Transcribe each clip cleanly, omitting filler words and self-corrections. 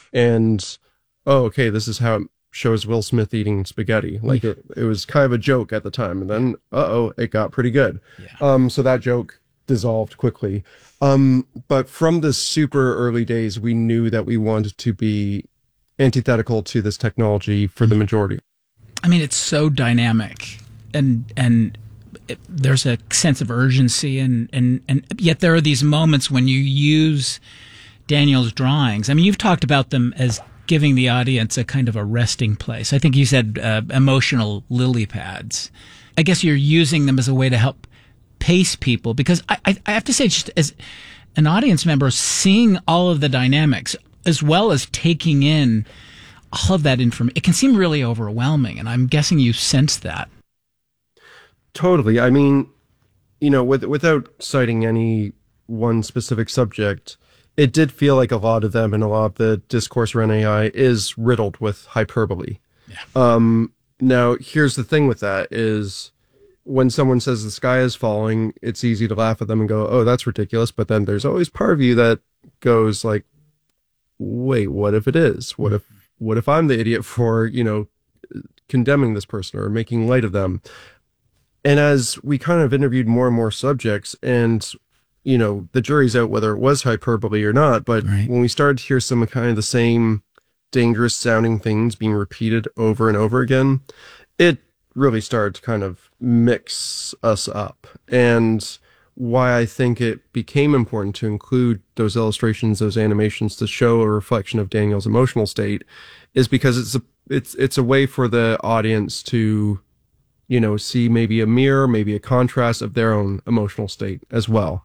And, oh, okay, this is how it shows Will Smith eating spaghetti. Like, it was kind of a joke at the time. And then, it got pretty good. Yeah. So that joke dissolved quickly. But from the super early days, we knew that we wanted to be antithetical to this technology for the majority. I mean, it's so dynamic, and there's a sense of urgency, and yet there are these moments when you use Daniel's drawings. I mean, you've talked about them as giving the audience a kind of a resting place. I think you said emotional lily pads. I guess you're using them as a way to help pace people, because I have to say, just as an audience member, seeing all of the dynamics as well as taking in all of that information, it can seem really overwhelming, and I'm guessing you sensed that. Totally. I mean, without citing any one specific subject, it did feel like a lot of them and a lot of the discourse around AI is riddled with hyperbole. Yeah. Now, here's the thing with that is when someone says the sky is falling, it's easy to laugh at them and go, oh, that's ridiculous. But then there's always part of you that goes like, wait, what if it is? What if I'm the idiot for, condemning this person or making light of them? And as we kind of interviewed more and more subjects, and, the jury's out whether it was hyperbole or not, but Right. when we started to hear some kind of the same dangerous sounding things being repeated over and over again, it really started to kind of mix us up. And why I think it became important to include those illustrations, those animations to show a reflection of Daniel's emotional state is because it's a way for the audience to, see maybe a mirror, maybe a contrast of their own emotional state as well.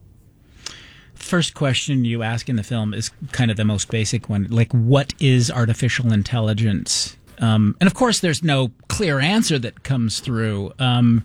First question you ask in the film is kind of the most basic one. Like, what is artificial intelligence? And of course, there's no clear answer that comes through. And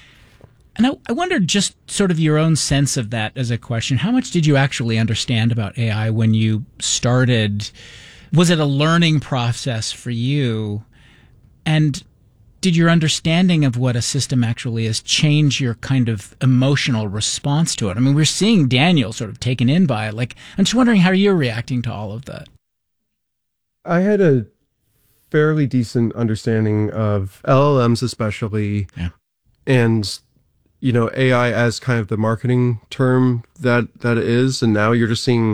I wondered just sort of your own sense of that as a question. How much did you actually understand about AI when you started? Was it a learning process for you? And did your understanding of what a system actually is change your kind of emotional response to it? I mean, we're seeing Daniel sort of taken in by it. Like, I'm just wondering how you're reacting to all of that. I had a fairly decent understanding of LLMs especially, Yeah. and AI as kind of the marketing term that it is. And now you're just seeing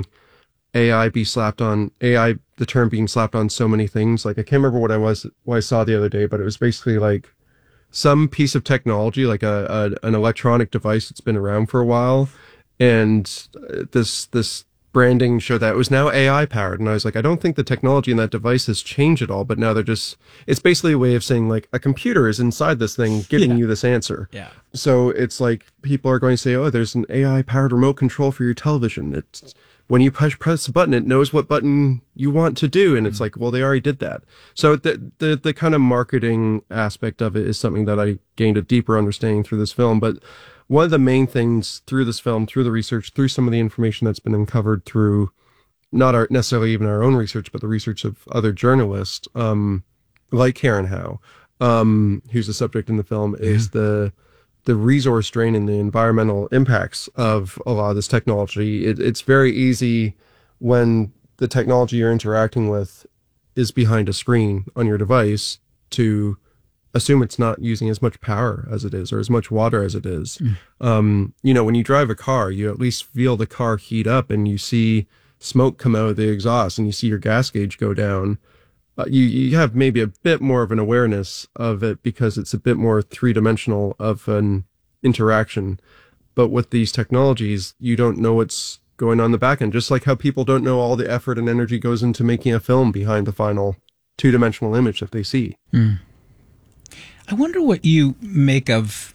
the term being slapped on so many things. Like, I can't remember what I saw the other day, but it was basically like some piece of technology, like an electronic device that's been around for a while. And this branding showed that it was now AI powered. And I was like, I don't think the technology in that device has changed at all, but now it's basically a way of saying like a computer is inside this thing giving you this answer. Yeah. So it's like people are going to say, oh, there's an AI powered remote control for your television. It's when you press a button, it knows what button you want to do. And it's like, well, they already did that. So the kind of marketing aspect of it is something that I gained a deeper understanding through this film. But one of the main things through this film, through the research, through some of the information that's been uncovered through not necessarily even our own research, but the research of other journalists, like Karen Howe, who's the subject in the film, is the resource drain and the environmental impacts of a lot of this technology. It's very easy when the technology you're interacting with is behind a screen on your device to assume it's not using as much power as it is or as much water as it is. When you drive a car, you at least feel the car heat up and you see smoke come out of the exhaust and you see your gas gauge go down. You have maybe a bit more of an awareness of it because it's a bit more three-dimensional of an interaction. But with these technologies, you don't know what's going on in the back end, just like how people don't know all the effort and energy goes into making a film behind the final two-dimensional image that they see. I wonder what you make of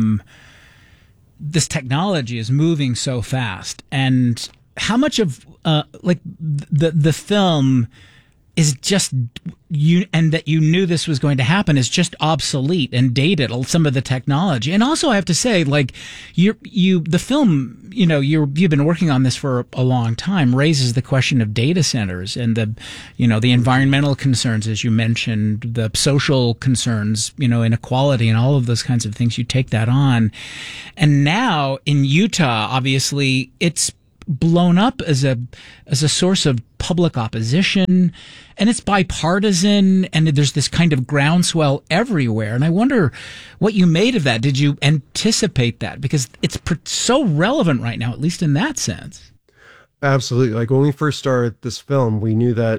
this technology is moving so fast, and how much of the film is just you, and that you knew this was going to happen, is just obsolete and dated, some of the technology. And also, I have to say, like, the film, you've been working on this for a long time, raises the question of data centers and the environmental concerns, as you mentioned, the social concerns, inequality and all of those kinds of things. You take that on. And now in Utah, obviously, it's blown up as a source of public opposition, and it's bipartisan, and there's this kind of groundswell everywhere. And I wonder what you made of that. Did you anticipate that? Because it's so relevant right now, at least in that sense. Absolutely. Like when we first started this film, we knew that,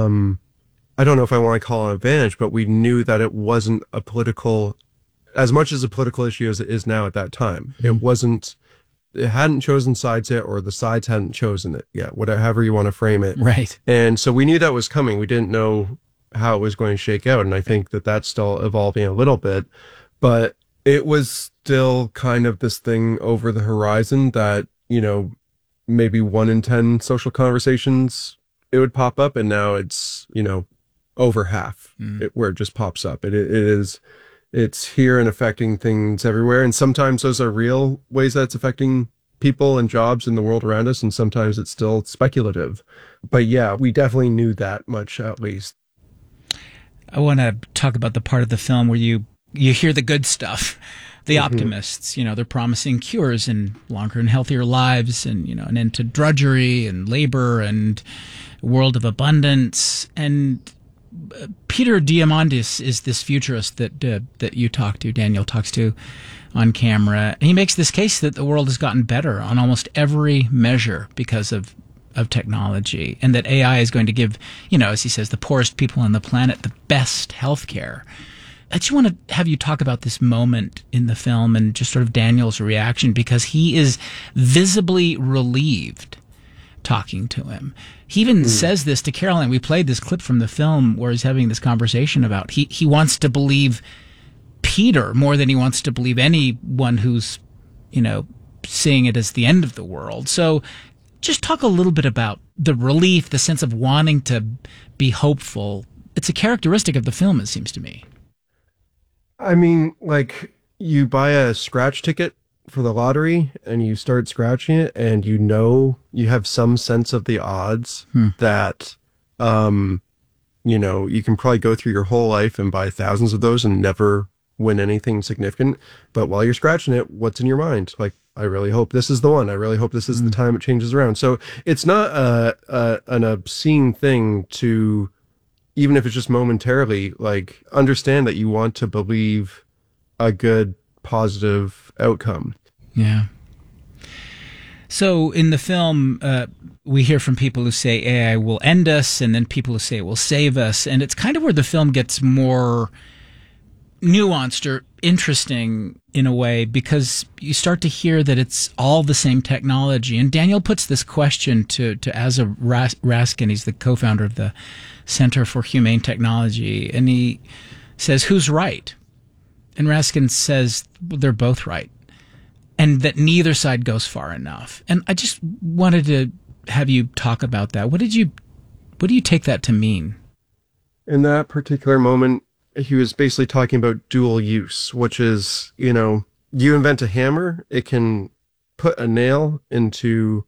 I don't know if I want to call it an advantage, but we knew that it wasn't as much as a political issue as it is now at that time. It hadn't chosen sides yet, or the sides hadn't chosen it yet, however you want to frame it. Right. And so we knew that was coming. We didn't know how it was going to shake out. And I think that that's still evolving a little bit, but it was still kind of this thing over the horizon that, maybe 1 in 10 social conversations, it would pop up. And now it's, over half where it just pops up. It's here and affecting things everywhere. And sometimes those are real ways that it's affecting people and jobs in the world around us. And sometimes it's still speculative. But yeah, we definitely knew that much, at least. I want to talk about the part of the film where you hear the good stuff. The optimists, they're promising cures and longer and healthier lives, and, an end to drudgery and labor and a world of abundance. And Peter Diamandis is this futurist that you talk to, Daniel talks to on camera. And he makes this case that the world has gotten better on almost every measure because of technology, and that AI is going to give, as he says, the poorest people on the planet the best healthcare. I just want to have you talk about this moment in the film and just sort of Daniel's reaction, because he is visibly relieved talking to him. He even says this to Caroline. We played this clip from the film where he's having this conversation about he wants to believe Peter more than he wants to believe anyone who's, seeing it as the end of the world. So just talk a little bit about the relief, the sense of wanting to be hopeful. It's a characteristic of the film, it seems to me. I mean, like, you buy a scratch ticket for the lottery and you start scratching it, and you have some sense of the odds that, you can probably go through your whole life and buy thousands of those and never win anything significant. But while you're scratching it, what's in your mind? Like, I really hope this is the one. I really hope this is the time it changes around. So it's not an obscene thing to, even if it's just momentarily, like, understand that you want to believe a good, positive outcome. Yeah. So in the film, we hear from people who say AI will end us, and then people who say it will save us. And it's kind of where the film gets more nuanced or interesting in a way, because you start to hear that it's all the same technology. And Daniel puts this question to Asa Raskin. He's the co-founder of the Center for Humane Technology. And he says, who's right? And Raskin says, well, they're both right. And that neither side goes far enough. And I just wanted to have you talk about that. What do you take that to mean? In that particular moment, he was basically talking about dual use, which is, you invent a hammer, it can put a nail into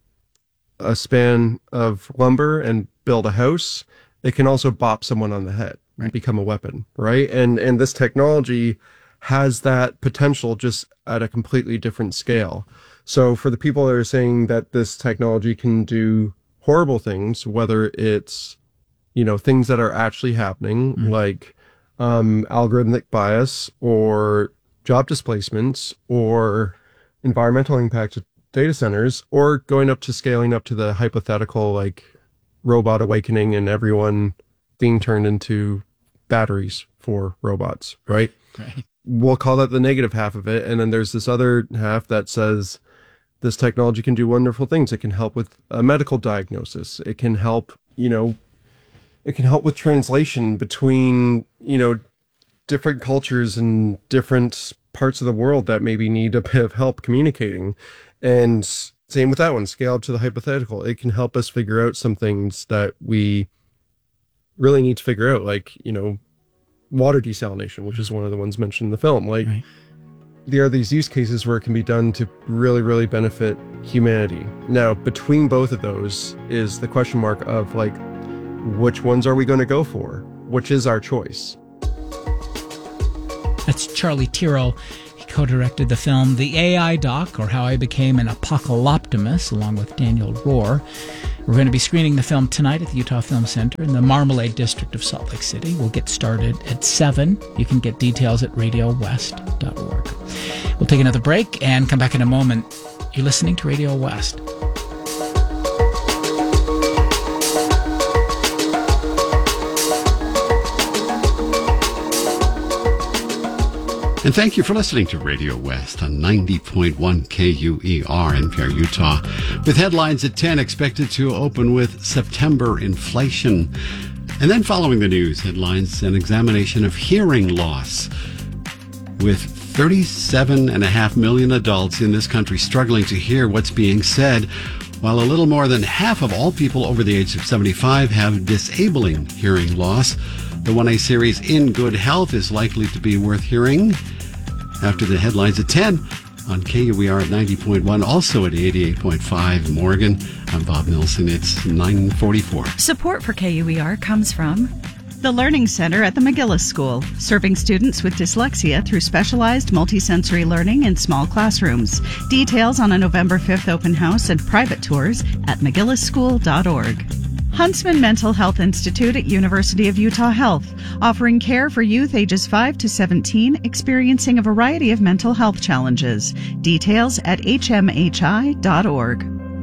a span of lumber and build a house. It can also bop someone on the head and become a weapon, right? And this technology has that potential, just at a completely different scale. So for the people that are saying that this technology can do horrible things, whether it's, things that are actually happening, like algorithmic bias or job displacements or environmental impact of data centers, or going up to scaling up to the hypothetical, like robot awakening and everyone being turned into batteries for robots, right? We'll call that the negative half of it. And then there's this other half that says this technology can do wonderful things. It can help with a medical diagnosis. It can help, it can help with translation between, different cultures and different parts of the world that maybe need a bit of help communicating. And same with that one, scale up to the hypothetical. It can help us figure out some things that we really need to figure out, like, water desalination, which is one of the ones mentioned in the film. Like, there are these use cases where it can be done to really, really benefit humanity. Now, between both of those is the question mark of, like, which ones are we going to go for? Which is our choice? That's Charlie Tyrrell. co-directed the film The AI Doc, or How I Became an Apocalyptimist, along with Daniel Rohr. We're going to be screening the film tonight at the Utah Film Center in the Marmalade District of Salt Lake City. We'll get started at 7. You can get details at radiowest.org. We'll take another break and come back in a moment. You're listening to Radio West. And thank you for listening to Radio West on 90.1 KUER NPR Utah. With headlines at 10 expected to open with September inflation. And then following the news headlines, an examination of hearing loss. With 37.5 million adults in this country struggling to hear what's being said, while a little more than half of all people over the age of 75 have disabling hearing loss. The 1A series In Good Health is likely to be worth hearing after the headlines at 10 on KUER at 90.1, also at 88.5 Morgan. I'm Bob Nelson. It's 9:44. Support for KUER comes from the Learning Center at the McGillis School, serving students with dyslexia through specialized multisensory learning in small classrooms. Details on a November 5th open house and private tours at mcgillisschool.org. Huntsman Mental Health Institute at University of Utah Health, offering care for youth ages 5 to 17 experiencing a variety of mental health challenges. Details at hmhi.org.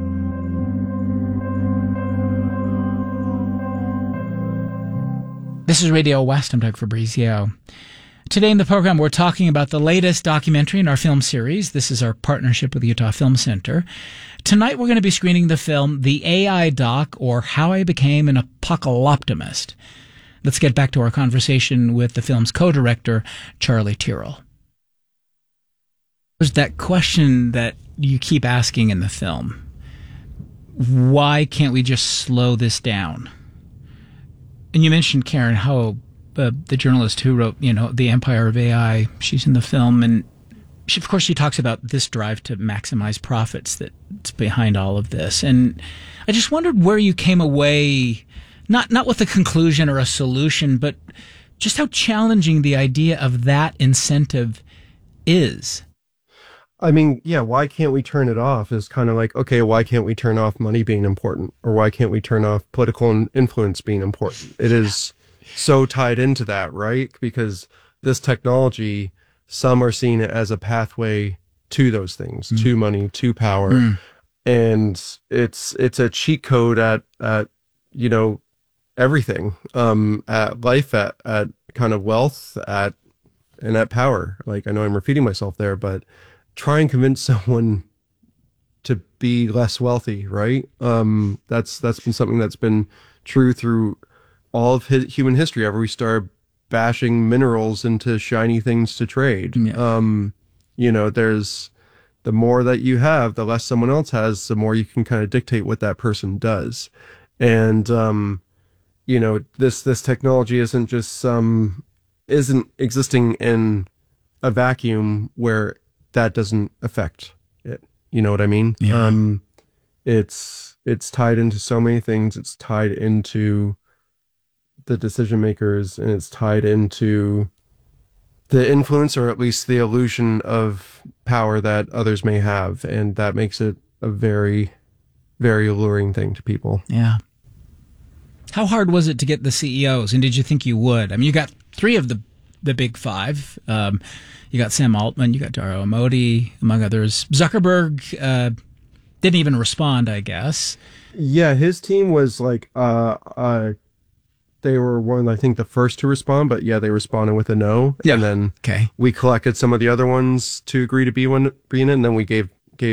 This is Radio West. I'm Doug Fabrizio. Today in the program, we're talking about the latest documentary in our film series. This is our partnership with the Utah Film Center. Tonight, we're going to be screening the film The AI Doc, or How I Became an Apocalyptimist. Let's get back to our conversation with the film's co-director, Charlie Tyrrell. There's that question that you keep asking in the film. Why can't we just slow this down? And you mentioned Karen Ho, the journalist who wrote, The Empire of AI. She's in the film, and she talks about this drive to maximize profits that's behind all of this. And I just wondered where you came away, not with a conclusion or a solution, but just how challenging the idea of that incentive is. I mean, yeah, why can't we turn it off is kind of like, okay, why can't we turn off money being important? Or why can't we turn off political influence being important? It is so tied into that, right? Because this technology, some are seeing it as a pathway to those things, to money, to power. And it's a cheat code at everything, at life, at kind of wealth, and at power. Like, I know I'm repeating myself there, but try and convince someone to be less wealthy, right? That's been something that's been true through all of human history. Ever we started bashing minerals into shiny things to trade. Yeah. There's the more that you have, the less someone else has, the more you can kind of dictate what that person does. And this technology isn't just isn't existing in a vacuum where that doesn't affect it. You know what I mean? Yeah. It's tied into so many things. It's tied into the decision makers, and it's tied into the influence, or at least the illusion of power that others may have. And that makes it a very, very alluring thing to people. Yeah. How hard was it to get the CEOs, and did you think you would? I mean, you got 3 of the big 5. You got Sam Altman, you got Dario Amodei, among others. Zuckerberg didn't even respond, I guess. Yeah, his team was like, they were I think the first to respond, but yeah, they responded with a no. Yeah. And then we collected some of the other ones to agree to be in it, and then we gave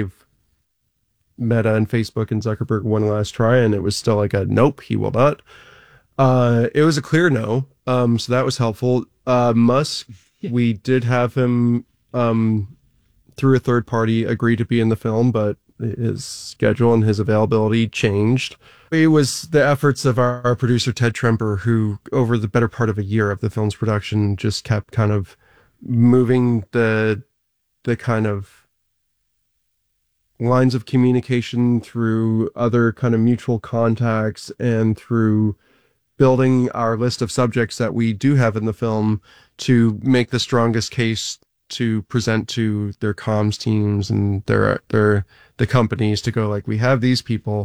Meta and Facebook and Zuckerberg one last try, and it was still like a nope, he will not. It was a clear no, so that was helpful. Musk, we did have him through a third party agree to be in the film, but his schedule and his availability changed. It was the efforts of our producer, Ted Tremper, who over the better part of a year of the film's production just kept kind of moving the kind of lines of communication through other kind of mutual contacts and through building our list of subjects that we do have in the film to make the strongest case to present to their comms teams and the companies to go like, we have these people.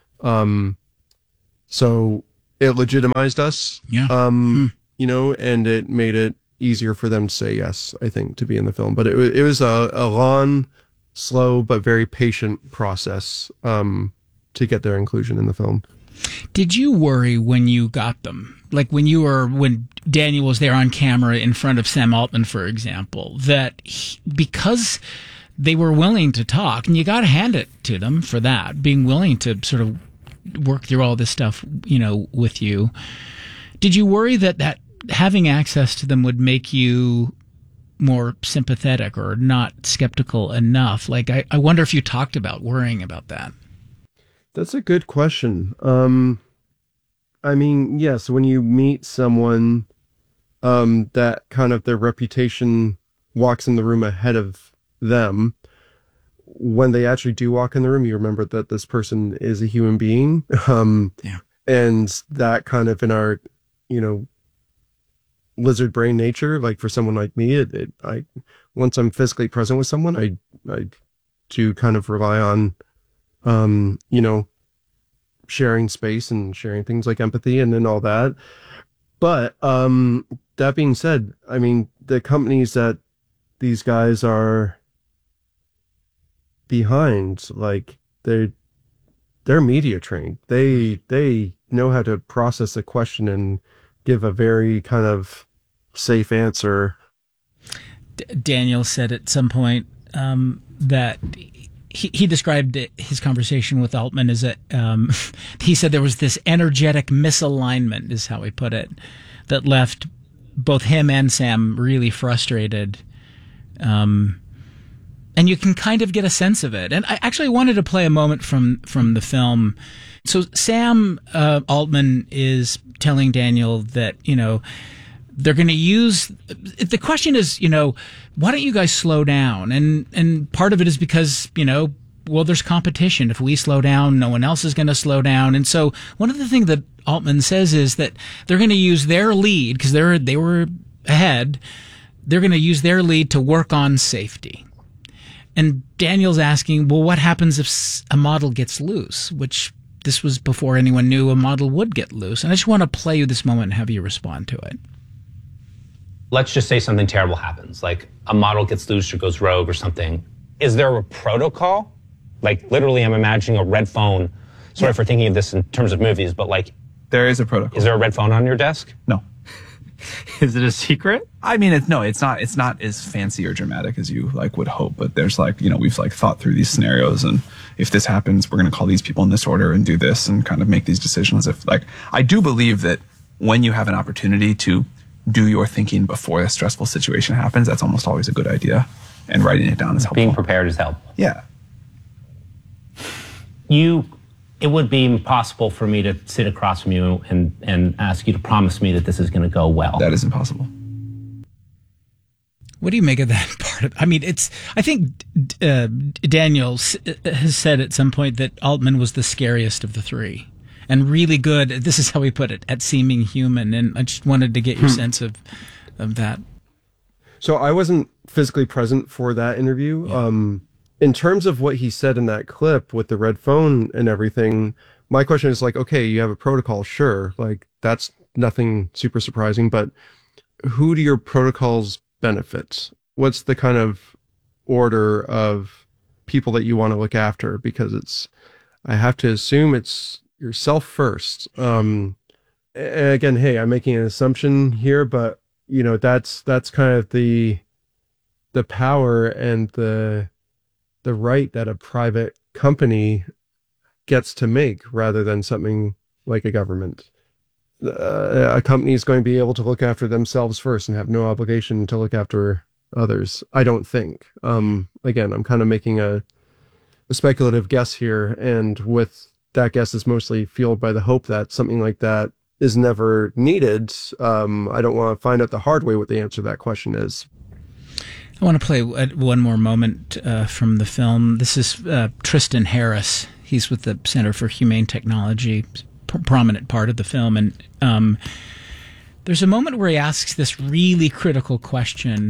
So it legitimized us, you know, and it made it easier for them to say yes, I think, to be in the film. But it was a long, slow, but very patient process to get their inclusion in the film. Did you worry when you got them? Like when Daniel was there on camera in front of Sam Altman, for example, that because they were willing to talk, and you got to hand it to them for that, being willing to sort of work through all this stuff, you know, with you. Did you worry that having access to them would make you more sympathetic or not skeptical enough? Like, I wonder if you talked about worrying about that. That's a good question. I mean, yes, when you meet someone that kind of their reputation walks in the room ahead of them, when they actually do walk in the room, you remember that this person is a human being. And that kind of in our, you know, lizard brain nature, like for someone like me, once I'm physically present with someone, I do kind of rely on, you know, sharing space and sharing things like empathy and then all that. But that being said, I mean, the companies that these guys are behind, like they're media trained. They know how to process a question and give a very kind of safe answer. Daniel said at some point that he described his conversation with Altman as he said there was this energetic misalignment, is how he put it, that left both him and Sam really frustrated. And you can kind of get a sense of it. And I actually wanted to play a moment from the film. So Sam Altman is telling Daniel that, you know, they're going to use, the question is, you know, why don't you guys slow down? And part of it is because, you know, well, there's competition. If we slow down, no one else is going to slow down. And so one of the things that Altman says is that they're going to use their lead, because they were ahead, they're going to use their lead to work on safety. And Daniel's asking, well, what happens if a model gets loose? Which this was before anyone knew a model would get loose. And I just want to play you this moment and have you respond to it. Let's just say something terrible happens, like a model gets loose or goes rogue or something. Is there a protocol? Like, literally, I'm imagining a red phone. Sorry for thinking of this in terms of movies, but like... There is a protocol. Is there a red phone on your desk? No. Is it a secret? I mean, it's not as fancy or dramatic as you like would hope, but there's like, you know, we've like thought through these scenarios, and if this happens, we're going to call these people in this order and do this and kind of make these decisions. If like, I do believe that when you have an opportunity to do your thinking before a stressful situation happens, that's almost always a good idea, and writing it down is helpful. Being prepared is helpful. Yeah. It would be impossible for me to sit across from you and ask you to promise me that this is going to go well. That is impossible. What do you make of that part of? I mean, I think Daniel has said at some point that Altman was the scariest of the three, and really good. This is how he put it, at seeming human. And I just wanted to get your sense of that. So I wasn't physically present for that interview. Yeah. In terms of what he said in that clip with the red phone and everything, my question is like, okay, you have a protocol, sure, like that's nothing super surprising, but who do your protocols benefit? What's the kind of order of people that you want to look after? Because I have to assume it's yourself first. And again, hey, I'm making an assumption here, but you know, that's kind of the power and the right that a private company gets to make rather than something like a government. A company is going to be able to look after themselves first and have no obligation to look after others, I don't think. Again, I'm kind of making a speculative guess here, and with that guess is mostly fueled by the hope that something like that is never needed. I don't want to find out the hard way what the answer to that question is. I want to play one more moment from the film. This is Tristan Harris. He's with the Center for Humane Technology, prominent part of the film. And there's a moment where he asks this really critical question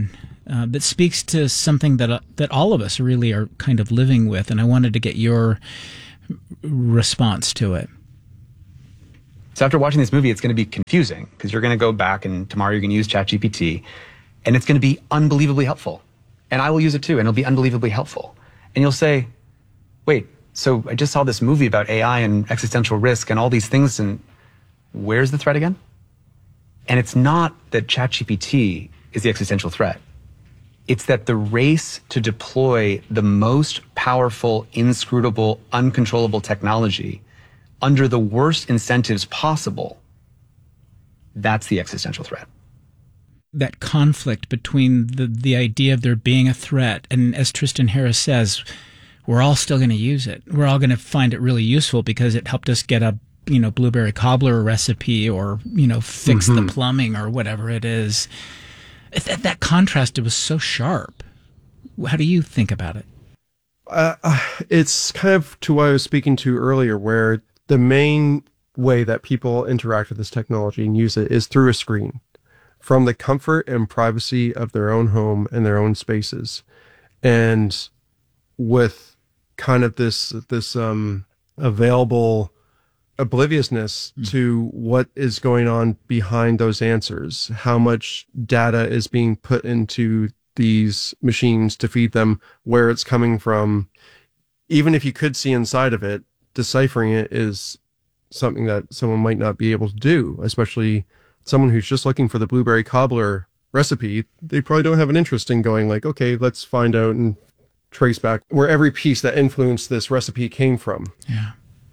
that speaks to something that all of us really are kind of living with, and I wanted to get your response to it. So after watching this movie, it's going to be confusing because you're going to go back and tomorrow you're going to use ChatGPT and it's going to be unbelievably helpful. And I will use it too, and it'll be unbelievably helpful. And you'll say, wait, so I just saw this movie about AI and existential risk and all these things, and where's the threat again? And it's not that ChatGPT is the existential threat. It's that the race to deploy the most powerful, inscrutable, uncontrollable technology under the worst incentives possible, that's the existential threat. That conflict between the idea of there being a threat, and as Tristan Harris says, we're all still going to use it. We're all going to find it really useful because it helped us get a blueberry cobbler recipe, or fix the plumbing or whatever it is. That contrast, it was so sharp. How do you think about it? It's kind of to what I was speaking to earlier, where the main way that people interact with this technology and use it is through a screen, from the comfort and privacy of their own home and their own spaces. And with kind of this available obliviousness to what is going on behind those answers, how much data is being put into these machines to feed them, where it's coming from. Even if you could see inside of it, deciphering it is something that someone might not be able to do, especially someone who's just looking for the blueberry cobbler recipe. They probably don't have an interest in going like, okay, let's find out and trace back where every piece that influenced this recipe came from. Yeah.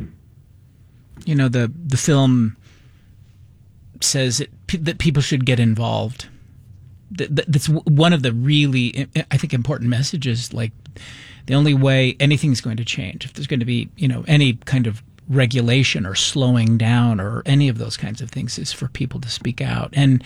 The film says that people should get involved. That's one of the really, I think, important messages. Like, the only way anything's going to change, if there's going to be, any kind of regulation or slowing down or any of those kinds of things, is for people to speak out. And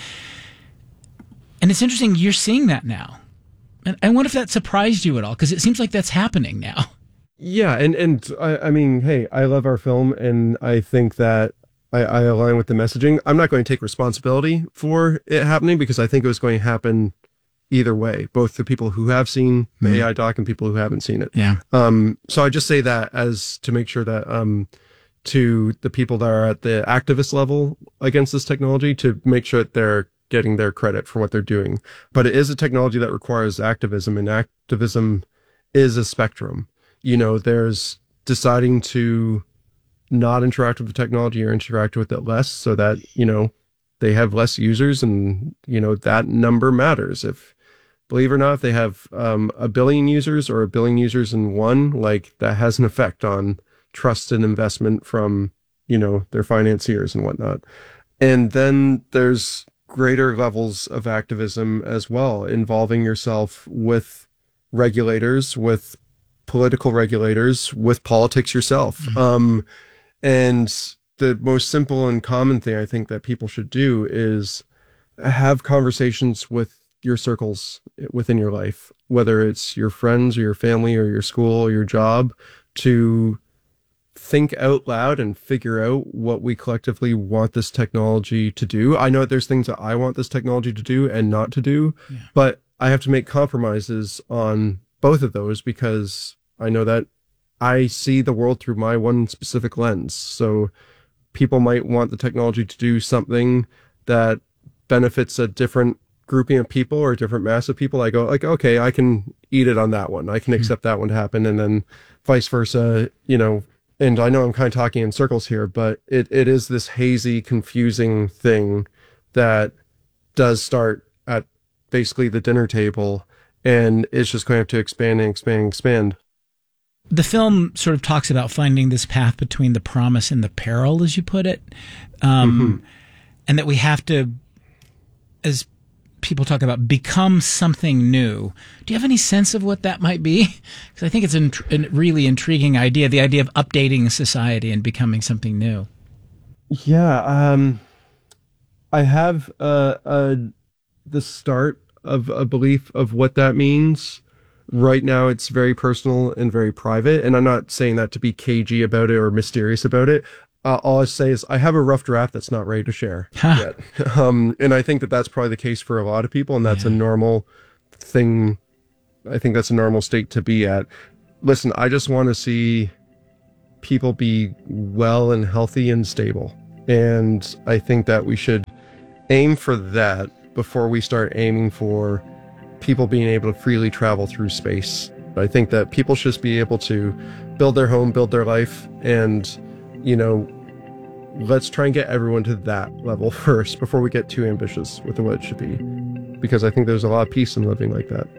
it's interesting, you're seeing that now. And I wonder if that surprised you at all, because it seems like that's happening now. Yeah, and I mean, hey, I love our film, and I think that I align with the messaging. I'm not going to take responsibility for it happening, because I think it was going to happen either way, both the people who have seen the AI doc and people who haven't seen it. Yeah. So I just say that as to make sure that to the people that are at the activist level against this technology, to make sure that they're getting their credit for what they're doing. But it is a technology that requires activism, and activism is a spectrum. There's deciding to not interact with the technology or interact with it less, so that, they have less users, and, that number matters. If, believe it or not, if they have a billion users or a billion users in one, like, that has an effect on trust and investment from, their financiers and whatnot. And then there's greater levels of activism as well, involving yourself with regulators, with political regulators, with politics yourself. And the most simple and common thing I think that people should do is have conversations with your circles within your life, whether it's your friends or your family or your school or your job, to think out loud and figure out what we collectively want this technology to do. I know that there's things that I want this technology to do and not to do, but I have to make compromises on both of those, because I know that I see the world through my one specific lens. So people might want the technology to do something that benefits a different grouping of people or a different mass of people. I go like, okay, I can eat it on that one. I can accept that one to happen. And then vice versa, and I know I'm kind of talking in circles here, but it is this hazy, confusing thing that does start at basically the dinner table, and it's just going to have to expand and expand and expand. The film sort of talks about finding this path between the promise and the peril, as you put it, and that we have to, as people talk about, become something new. Do you have any sense of what that might be? Because I think it's a really intriguing idea, the idea of updating society and becoming something new. Yeah, I have the start of a belief of what that means. Right now, it's very personal and very private, and I'm not saying that to be cagey about it or mysterious about it. All I say is I have a rough draft that's not ready to share yet. And I think that that's probably the case for a lot of people, and that's a normal thing. I think that's a normal state to be at. Listen, I just want to see people be well and healthy and stable. And I think that we should aim for that before we start aiming for people being able to freely travel through space. I think that people should just be able to build their home, build their life, and, you know, let's try and get everyone to that level first before we get too ambitious with what it should be. Because I think there's a lot of peace in living like that.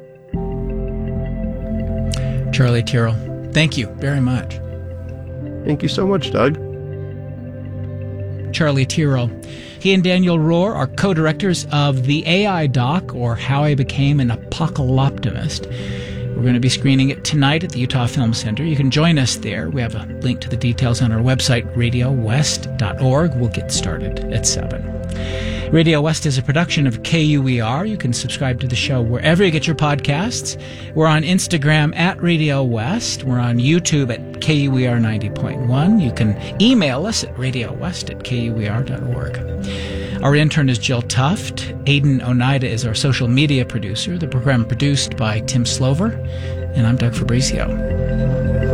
Charlie Tyrrell, thank you very much. Thank you so much, Doug. Charlie Tyrrell. He and Daniel Rohr are co-directors of the AI doc, or How I Became an Apocalyptimist. We're going to be screening it tonight at the Utah Film Center. You can join us there. We have a link to the details on our website, radiowest.org. We'll get started at 7. Radio West is a production of KUER. You can subscribe to the show wherever you get your podcasts. We're on Instagram at Radio West. We're on YouTube at KUER 90.1. You can email us at radiowest@kuer.org. Our intern is Jill Tuft. Aidan Oneida is our social media producer. The program produced by Tim Slover. And I'm Doug Fabrizio.